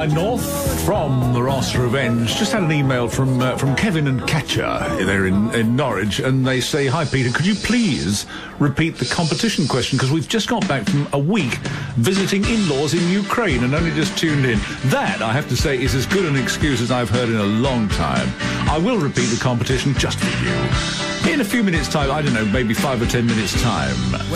line north from the Ross Revenge. Just had an email from Kevin and Katja. They're in Norwich, and they say, "Hi, Peter, could you please repeat the competition question? Because we've just got back from a week visiting in-laws in Ukraine and only just tuned in." That, I have to say, is as good an excuse as I've heard in a long time. I will repeat the competition just for you. In a few minutes' time, I don't know, maybe 5 or 10 minutes' time.